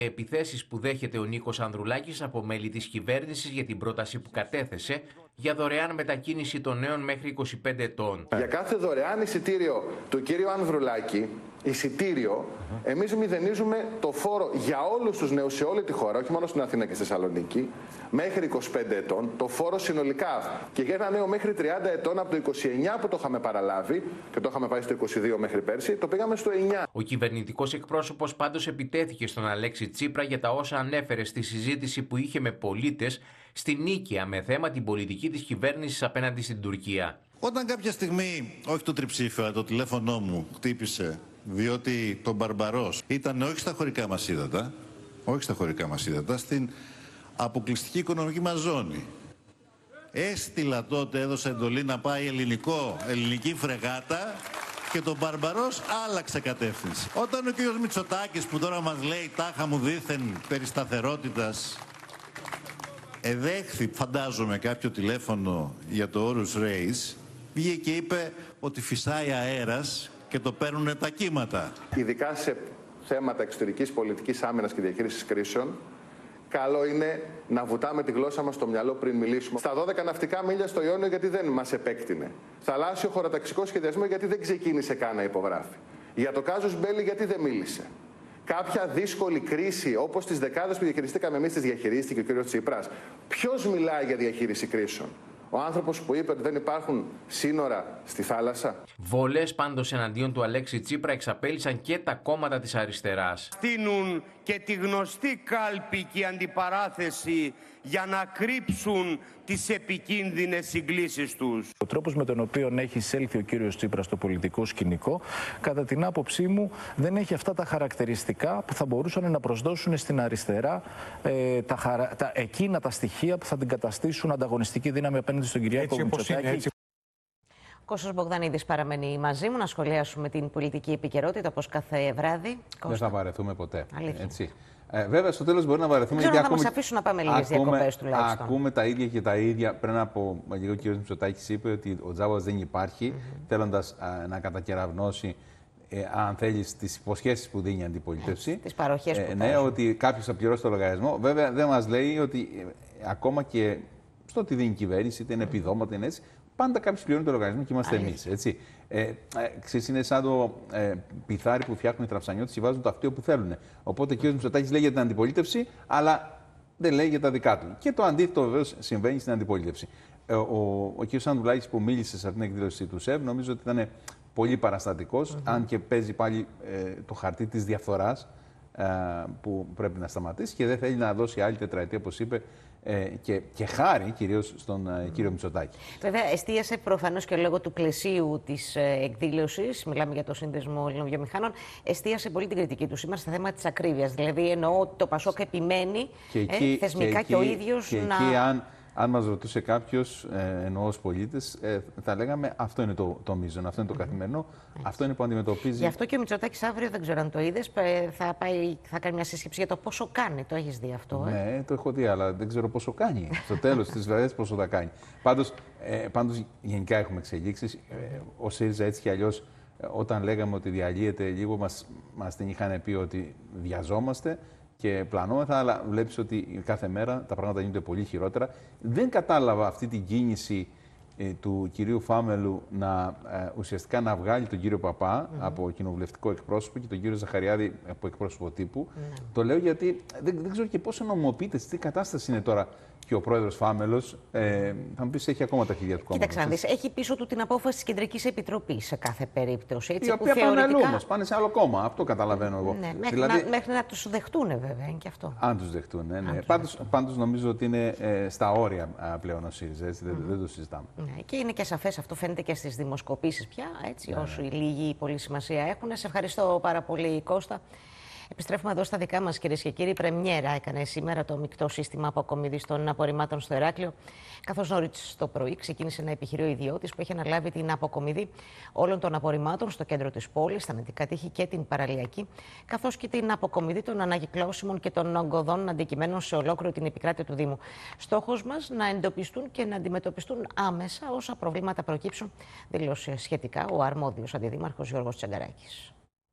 Επιθέσεις που δέχεται ο Νίκος Ανδρουλάκης από μέλη της κυβέρνησης για την πρόταση που κατέθεσε για δωρεάν μετακίνηση των νέων μέχρι 25 ετών. Για κάθε δωρεάν εισιτήριο του κύριου Ανδρουλάκη, εμείς μηδενίζουμε το φόρο για όλους τους νέους σε όλη τη χώρα, όχι μόνο στην Αθήνα και στη Θεσσαλονίκη, μέχρι 25 ετών, το φόρο συνολικά. Και για ένα νέο μέχρι 30 ετών, από το 29 που το είχαμε παραλάβει και το είχαμε πάει στο 22 μέχρι πέρσι, το πήγαμε στο 9. Ο κυβερνητικός εκπρόσωπος πάντως επιτέθηκε στον Αλέξη Τσίπρα για τα όσα ανέφερε στη συζήτηση που είχε με πολίτες στην Νίκαια με θέμα την πολιτική της κυβέρνησης απέναντι στην Τουρκία. Όταν κάποια στιγμή, όχι το τριψήφιο, αλλά το τηλέφωνό μου χτύπησε, διότι τον Μπαρμπαρός ήταν όχι στα χωρικά μας ύδατα, στην αποκλειστική οικονομική μας ζώνη. Έστειλα τότε, έδωσα εντολή να πάει ελληνική φρεγάτα και τον Μπαρμπαρός άλλαξε κατεύθυνση. Όταν ο κ. Μητσοτάκης, που τώρα μας λέει τάχα μου δήθεν περί σταθερότητας, εδέχθη, φαντάζομαι, κάποιο τηλέφωνο για το Όρους Ρέις, πήγε και είπε ότι φυσάει αέρας και το παίρνουν τα κύματα. Ειδικά σε θέματα εξωτερικής πολιτικής άμυνας και διαχείρισης κρίσεων, καλό είναι να βουτάμε τη γλώσσα μας στο μυαλό πριν μιλήσουμε. Στα 12 ναυτικά μίλια στο Ιόνιο, γιατί δεν μας επέκτηνε. Θαλάσσιο χωροταξικό σχεδιασμό, γιατί δεν ξεκίνησε καν να υπογράφει. Για το κάζους μπέλι, γιατί δεν μίλησε. Κάποια δύσκολη κρίση, όπως τις δεκάδες που διαχειριστήκαμε εμείς, τις διαχειρίστηκε ο κ. Τσίπρας. Ποιος μιλάει για διαχείριση κρίσεων? Ο άνθρωπος που είπε ότι δεν υπάρχουν σύνορα στη θάλασσα. Βολές πάντως εναντίον του Αλέξη Τσίπρα εξαπέλυσαν και τα κόμματα της αριστεράς. Στείνουν και τη γνωστή κάλπικη αντιπαράθεση για να κρύψουν τις επικίνδυνες συγκλήσεις τους. Ο τρόπος με τον οποίο έχει εισέλθει ο κύριος Τσίπρας στο πολιτικό σκηνικό, κατά την άποψή μου, δεν έχει αυτά τα χαρακτηριστικά που θα μπορούσαν να προσδώσουν στην αριστερά εκείνα τα στοιχεία που θα την καταστήσουν ανταγωνιστική δύναμη απέναντι στον Κυριάκο Μητσοτάκη. Κώστας Μπογδανίδης παραμένει μαζί μου να σχολιάσουμε την πολιτική επικαιρότητα όπως κάθε βράδυ. Δεν θα βαρεθούμε ποτέ. Έτσι. Βέβαια, στο τέλος μπορεί να βαρεθούμε. Δεν ξέρω αν θα μας αφήσουν να πάμε λίγες διακοπές τουλάχιστον. Ακούμε τα ίδια και τα ίδια. Πριν από λίγο ο κ. Μητσοτάκης είπε ότι ο τζάμπας δεν υπάρχει, θέλοντας να κατακεραυνώσει, αν θέλεις, τις υποσχέσεις που δίνει η αντιπολίτευση. Τις παροχές που ναι, ότι κάποιος θα πληρώσει το λογαριασμό. Βέβαια, δεν μας λέει ότι ακόμα και στο ότι δίνει η κυβέρνηση, είτε είναι επιδόματα, είναι έτσι. Πάντα κάποιος πληρώνει το λογαριασμό και είμαστε εμείς. Ξέρεις, είναι σαν το πιθάρι που φτιάχνουν οι τραψανιώτες και βάζουν το αυτείο που θέλουν. Οπότε ο κ. Μητσοτάκης λέει για την αντιπολίτευση, αλλά δεν λέει για τα δικά του. Και το αντίθετο βεβαίως συμβαίνει στην αντιπολίτευση. Ο κ. Ανδρουλάκης που μίλησε σε αυτήν την εκδήλωση του ΣΕΒ, νομίζω ότι ήταν πολύ παραστατικός, αν και παίζει πάλι το χαρτί της διαφθοράς που πρέπει να σταματήσει και δεν θέλει να δώσει άλλη τετραετία, όπως είπε, και χάρη κυρίως στον κύριο Μητσοτάκη. Βέβαια, εστίασε προφανώς και λόγω του πλαισίου της εκδήλωσης, μιλάμε για το Σύνδεσμο Ελλήνων Βιομηχάνων, εστίασε πολύ την κριτική του σήμερα στα θέματα της ακρίβειας. Δηλαδή, εννοώ ότι το Πασόκ επιμένει θεσμικά και ο ίδιος να. Εκεί, αν μας ρωτούσε κάποιος, εννοώ ως πολίτες, θα λέγαμε αυτό είναι το μείζον, αυτό είναι το καθημερινό, αυτό είναι που αντιμετωπίζει. Γι' αυτό και ο Μητσοτάκης αύριο, δεν ξέρω αν το είδες, θα κάνει μια σύσκεψη για το πόσο κάνει. Το έχεις δει αυτό? Ναι, το έχω δει, αλλά δεν ξέρω πόσο κάνει. Στο τέλος της βραδιάς πόσο θα κάνει. Πάντως γενικά έχουμε εξελίξεις. Ο ΣΥΡΙΖΑ έτσι κι αλλιώς, όταν λέγαμε ότι διαλύεται λίγο, μας την είχαν πει ότι βιαζόμαστε και πλανόμεθα, αλλά βλέπεις ότι κάθε μέρα τα πράγματα γίνονται πολύ χειρότερα. Δεν κατάλαβα αυτή την κίνηση του κυρίου Φάμελου ουσιαστικά να βγάλει τον κύριο Παπά από κοινοβουλευτικό εκπρόσωπο και τον κύριο Ζαχαριάδη από εκπρόσωπο τύπου. Το λέω γιατί δεν ξέρω και πόσο νομιμοποιείται, τι κατάσταση είναι τώρα και ο πρόεδρος Φάμελος. Θα μου πεις, έχει ακόμα τα χέρια του κόμματος. Κοίταξε να δεις, έχει πίσω του την απόφαση της Κεντρικής Επιτροπής σε κάθε περίπτωση. Έτσι, η οποία πάνε αλλού όμως, πάνε σε άλλο κόμμα. Αυτό καταλαβαίνω εγώ. Ναι, μέχρι να τους δεχτούν, βέβαια, είναι και αυτό. Αν τους δεχτούν, ναι. Πάντως νομίζω ότι είναι στα όρια πλέον ο ΣΥΡΙΖΑ, δεν το συζητάμε. Ναι, και είναι και σαφές, αυτό φαίνεται και στις δημοσκοπήσεις πια, έτσι, όσο οι λίγοι πολύ σημασία έχουν. Σε ευχαριστώ πάρα πολύ, Κώστα. Επιστρέφουμε εδώ στα δικά μας, κυρίες και κύριοι. Πρεμιέρα έκανε σήμερα το μεικτό σύστημα αποκομιδής των απορριμμάτων στο Ηράκλειο. Καθώς νωρίς το πρωί ξεκίνησε ένα επιχειρείο ιδιώτης που έχει αναλάβει την αποκομιδή όλων των απορριμμάτων στο κέντρο της πόλης, στα νετικά τείχη και την παραλιακή, καθώς και την αποκομιδή των ανακυκλώσιμων και των ογκωδών αντικειμένων σε ολόκληρη την επικράτεια του Δήμου. Στόχος μας να εντοπιστούν και να αντιμετωπιστούν άμεσα όσα προβλήματα προκύψουν, δήλωσε σχετικά ο αρμόδιος αντιδήμαρχος Γιώργος Τσαγκαράκης.